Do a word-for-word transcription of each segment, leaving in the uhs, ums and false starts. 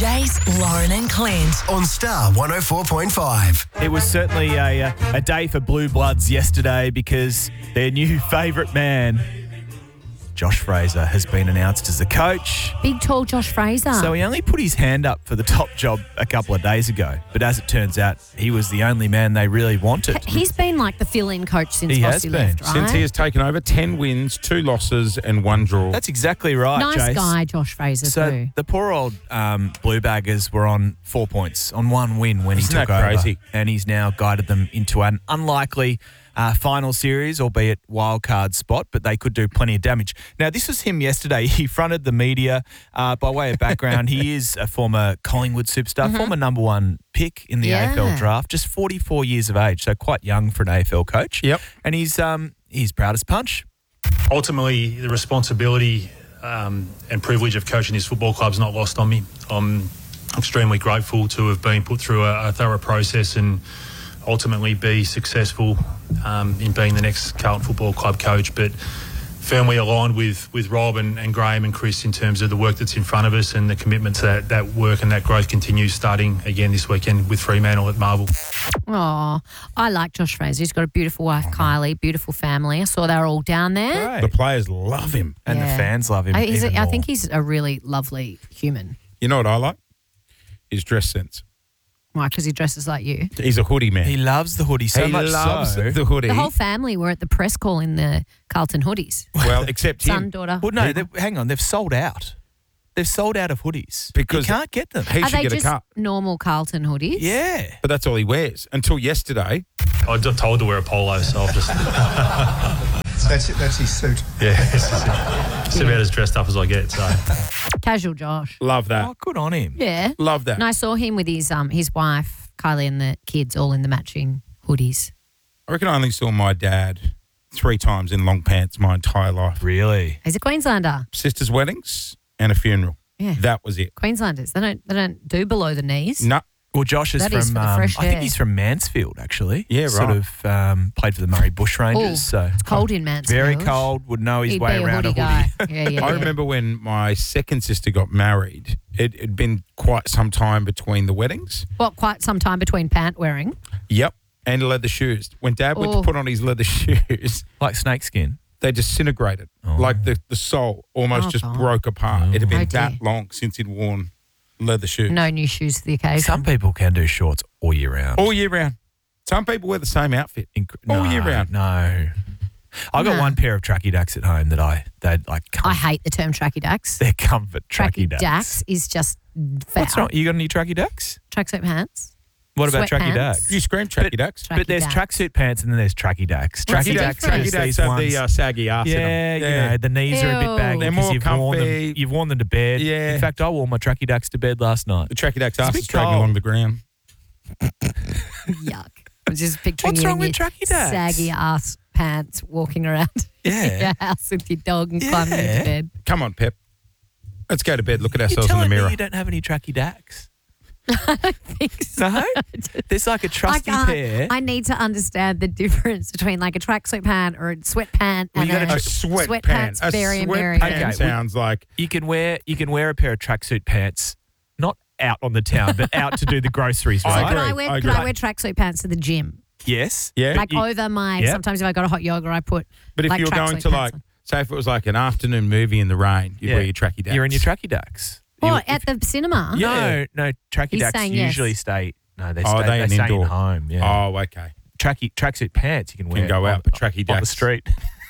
Jace, Lauren and Clint. On Star one oh four point five. It was certainly a, a day for Blue Bloods yesterday because their new favourite man, Josh Fraser, has been announced as the coach. Big, tall Josh Fraser. So he only put his hand up for the top job a couple of days ago. But as it turns out, he was the only man they really wanted. He's been like the fill-in coach since He has Fossey been. left, right? Since he has taken over, ten wins, two losses and one draw. That's exactly right, Nice Jace. guy, Josh Fraser, So too. the poor old um, Blue Baggers were on four points, on one win when Isn't he took that over. crazy? And he's now guided them into an unlikely uh, final series, albeit wild card spot, but they could do plenty of damage. Now, this was him yesterday. He fronted the media. Uh, by way of background, he is a former Collingwood superstar, Mm-hmm. former number one pick in the Yeah. A F L draft, just forty-four years of age, so quite young for an A F L coach. Yep. And he's um, he's proud as punch. Ultimately, the responsibility um, and privilege of coaching this football club is not lost on me. I'm extremely grateful to have been put through a, a thorough process and ultimately be successful um, in being the next Carlton Football Club coach, but firmly aligned with, with Rob and, and Graham and Chris in terms of the work that's in front of us and the commitment to that, that work and that growth continues starting again this weekend with Fremantle at Marvel. Oh, I like Josh Fraser. He's got a beautiful wife, Kylie, beautiful family. I saw they were all down there. Great. The players love him. And Yeah. the fans love him I, he's even a, I more. think he's a really lovely human. You know what I like? His dress sense. Why? Because he dresses like you. He's a hoodie man. He loves the hoodie so He much loves so. the hoodie. The whole family were at the press call in the Carlton hoodies. well, except Son, him. daughter. Well, no, they- hang on. They've sold out. They've sold out of hoodies. Because you can't get them. He Are should they get a just cut. normal Carlton hoodies? Yeah. But that's all he wears. Until yesterday. I got told to wear a polo, so I've just, That's it. That's his suit. yeah, it's just, it's about as dressed up as I get, so. Casual Josh. Love that. Oh, good on him. Yeah. Love that. And I saw him with his um his wife, Kylie, and the kids all in the matching hoodies. I reckon I only saw my dad three times in long pants my entire life. Really? He's a Queenslander. Sisters' weddings and a funeral. Yeah. That was it. Queenslanders. They don't they don't do below the knees. No. Well, Josh is That from, is for the um, fresh I think air. he's from Mansfield, actually. Yeah, Sort right. of um, played for the Murray Bushrangers. Oh, so it's cold in Mansfield. Very cold, would know his He'd way be a around hoodie a guy. hoodie. Yeah, yeah. I yeah. remember when my second sister got married, it had been quite some time between the weddings. What, quite some time between pant wearing? Yep. And leather shoes. When Dad went Oh. to put on his leather shoes, Like snakeskin. they disintegrated. Oh. Like the, the sole almost Oh, just God. broke apart. It had been Oh, dear. that long since he'd worn leather shoes. No new shoes for the occasion. Some people can do shorts all year round. All year round. Some people wear the same outfit. Inc- all no, year round. No. I got No. one pair of tracky dacks at home that I, they like, I com- hate the term tracky dacks. they're comfort tracky, Tracky dacks. dacks is just foul. What's wrong? You got any tracky dacks? Tracksuit pants. What about tracky Sweatpants. dacks? You scream tracky dacks. Tracky But there's dacks. tracksuit pants and then there's tracky dacks. What's Tracky the dacks, difference? are Tracky just dacks these have ones. the uh, saggy ass in Yeah, them. you know, the knees are a bit Ew. baggy They're because more you've worn them. comfy. You've worn them to bed. Yeah. In fact, I wore my tracky dacks to bed last night. The tracky dacks It's a ass bit is dragging cold. along the ground. Yuck. I'm just picturing What's you wrong in with your tracky dacks? saggy ass pants walking around Yeah. your house with your dog and climbing Yeah. into bed. Come on, Pep. Let's go to bed. Look at You're ourselves in the telling me mirror. you don't have any tracky dacks? Think so. No? There's like a I, trusty can't- pair. I need to understand the difference between like a tracksuit pant or a sweat pant Well, and you gotta a, A sweat sweat pant. pants. A Very sweat American. pant Okay, sounds like You can wear you can wear a pair of tracksuit pants, not out on the town, but out to do the groceries, I So right? could agree. I wear I could agree. I wear tracksuit pants to the gym? Yes. yeah. Like you- over my Yep. sometimes if I go to hot yoga I put But if like you're going tracksuit to pants like, on. say if it was like an afternoon movie in the rain, you'd Yeah. wear your tracky dacks. You're in your tracky dacks. Or You- at the cinema. Yeah. No, no, tracky He's dacks saying yes. usually stay. No, they Oh, stay. they They, an stay indoor. in home. Yeah. Oh, okay. Tracky tracksuit pants you can wear. go on, out, but tracky on the dacks. street.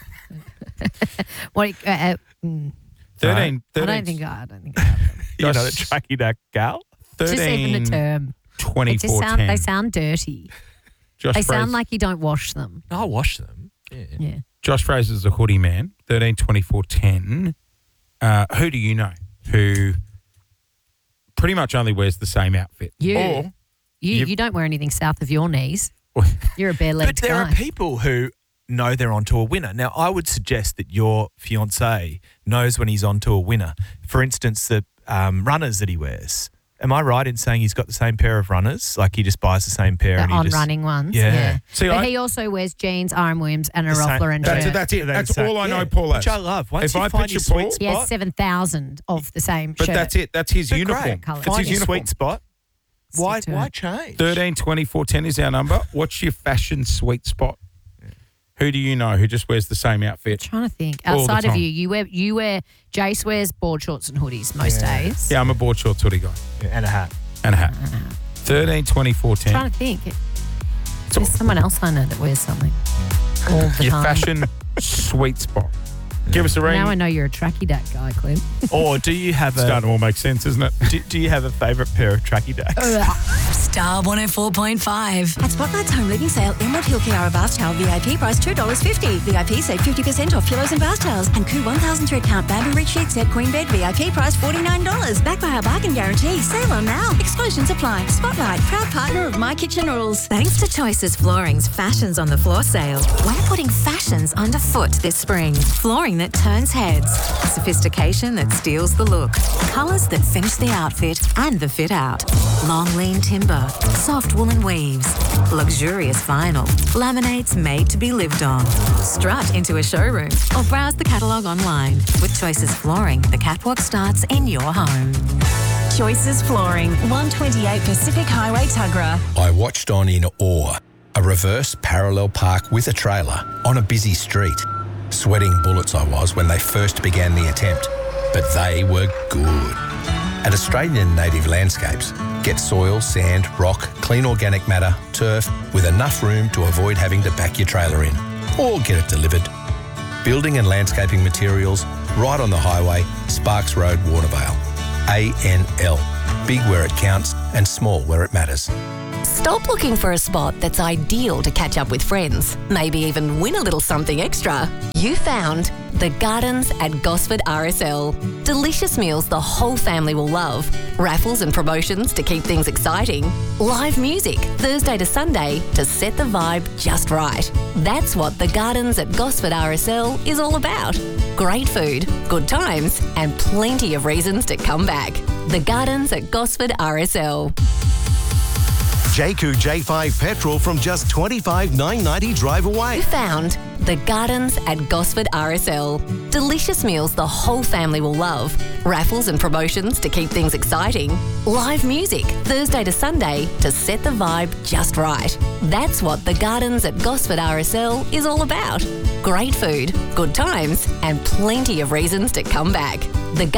What uh, uh, mm, thirteen, I thirteen, don't think I don't think I have them. You're not a Just- tracky dack gal. Just even the thirteen, term. It just twenty-four, sound ten. they sound dirty. Josh They Fraser, sound like you don't wash them. I'll wash them. Yeah. Yeah. Josh Fraser's a hoodie man. thirteen, twenty-four, ten. Uh, who do you know who pretty much only wears the same outfit? You. Or You you- you don't wear anything south of your knees. You're a bare But legged there guy. are people who know they're onto a winner. Now, I would suggest that your fiance knows when he's onto a winner. For instance, the um, runners that he wears. Am I right in saying he's got the same pair of runners? Like he just buys the same pair The and he on just, running ones. Yeah. Yeah. See, but I- he also wears jeans, R M Williams, and a The Ralph same- Lauren That's shirt. it. That's it. Are they That's the same? all I know, Yeah. Paul. Which I love. Once If you I find picture your sweet Paul- spot, He has seven thousand of the same But shirt. that's it. That's his they're uniform. great. Colour. It's Find his your uniform. sweet spot. Stick Why? to Why it. change? Thirteen twenty four ten is our number. What's your fashion sweet spot? Who do you know who just wears the same outfit? Trying to think. All the Outside of time. you, you wear you wear Jace wears board shorts and hoodies most Yeah. days. Yeah, I'm a board shorts hoodie guy Yeah, and a hat. and a hat. Thirteen twenty four ten. Trying to think. There's someone else I know that wears something all the Your time. fashion sweet spot. Give us a ring. Now I know you're a tracky dat guy, Clint. Or do you have a Starting to all make sense, isn't it? do, do you have a favourite pair of tracky dacks? Star one oh four point five. At Spotlight's home living sale, Emerald Hill Kiara bath towel V I P price two dollars fifty. V I P save fifty percent off pillows and bath towels. And Coo one thousand thread count bamboo reach sheet set queen bed V I P price forty-nine dollars. Backed by our bargain guarantee. Sale on now. Exclusions apply. Spotlight, proud partner of My Kitchen Rules. Thanks to Choices Flooring's Fashions on the Floor sale, we're putting fashions underfoot this spring. Flooring that turns heads, sophistication that steals the look, colours that finish the outfit and the fit out. Long lean timber, soft woolen weaves, luxurious vinyl, laminates made to be lived on. Strut into a showroom or browse the catalogue online. With Choices Flooring, the catwalk starts in your home. Choices Flooring, one twenty-eight Pacific Highway, Tuggerah. I watched on in awe a reverse parallel park with a trailer on a busy street. Sweating bullets I was when they first began the attempt, but they were good. At Australian Native Landscapes, get soil, sand, rock, clean organic matter, turf, with enough room to avoid having to back your trailer in, or get it delivered. Building and landscaping materials, right on the highway, Sparks Road, Warnervale. A N L. Big where it counts and small where it matters. Stop looking for a spot that's ideal to catch up with friends, maybe even win a little something extra. You found The Gardens at Gosford R S L. Delicious meals the whole family will love. Raffles and promotions to keep things exciting. Live music Thursday to Sunday to set the vibe just right. That's what The Gardens at Gosford R S L is all about. Great food, good times, and plenty of reasons to come back. The Gardens at Gosford R S L. J Q J five petrol from just twenty-five thousand nine hundred ninety dollars drive away. You found The Gardens at Gosford R S L. Delicious meals the whole family will love. Raffles and promotions to keep things exciting. Live music Thursday to Sunday to set the vibe just right. That's what The Gardens at Gosford R S L is all about. Great food, good times, and plenty of reasons to come back. The